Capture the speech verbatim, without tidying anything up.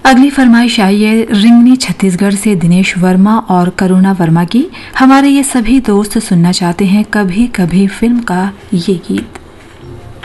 अगली फरमाइश आई है रिंगनी छत्तीसगढ़ से दिनेश वर्मा और करुणा वर्मा की। हमारे ये सभी दोस्त सुनना चाहते हैं कभी कभी फिल्म का ये गीत।